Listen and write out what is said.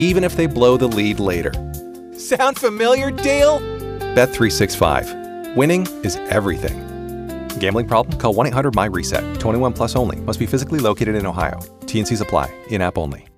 even if they blow the lead later. Sound familiar, Dale? Bet365. Winning is everything. Gambling problem? Call 1-800-MY-RESET. 21 plus only. Must be physically located in Ohio. T&Cs apply. In-app only.